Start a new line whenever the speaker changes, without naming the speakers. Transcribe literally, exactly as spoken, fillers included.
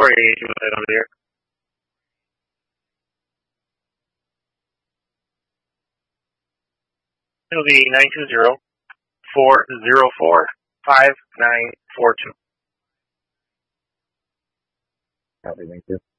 age was that over there? It'll be nine two zero, four zero four, five nine four two.
Copy, thank you.